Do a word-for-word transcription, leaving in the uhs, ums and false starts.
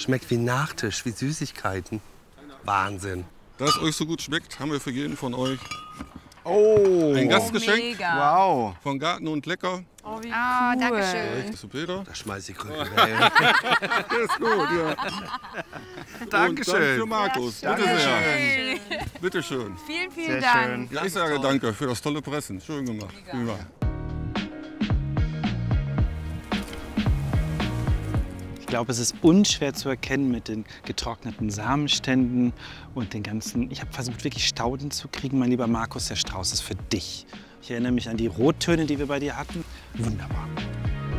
Schmeckt wie Nachtisch, wie Süßigkeiten. Wahnsinn. Da es euch so gut schmeckt, haben wir für jeden von euch Oh, ein Gastgeschenk Mega. wow. von Garten und Lecker. Oh, wie Ah, cool. danke schön. Recht zu Peter. Da schmeiß ich Krücke weg. Das ist gut, ja. Dankeschön. Und dann für Markus. Bitte sehr. Schön. Bitte schön. Vielen, vielen Sehr Dank. schön. Ja, ich sage danke für das tolle Pressen. Schön gemacht. Prima. Ich glaube, es ist unschwer zu erkennen mit den getrockneten Samenständen und den ganzen... Ich habe versucht, wirklich Stauden zu kriegen. Mein lieber Markus, der Strauß ist für dich. Ich erinnere mich an die Rottöne, die wir bei dir hatten. Wunderbar.